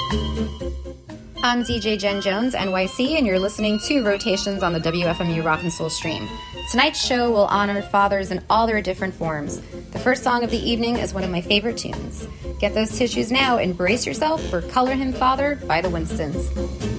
I'm DJ Jen Jones, NYC, and you're listening to Rotations on the WFMU Rock and Soul stream. Tonight's show will honor fathers in all their different forms. The first song of the evening is one of my favorite tunes. Get those tissues now and brace yourself for Color Him Father by the Winstons.